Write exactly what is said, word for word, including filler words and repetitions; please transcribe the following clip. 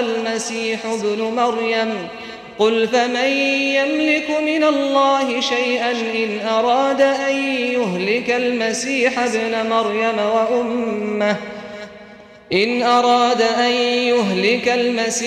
المسيح ابن مريم قل فمن يملك من الله شيئا إن أراد أن يهلك المسيح ابن مريم وأمه إن أراد أن يهلك المسيح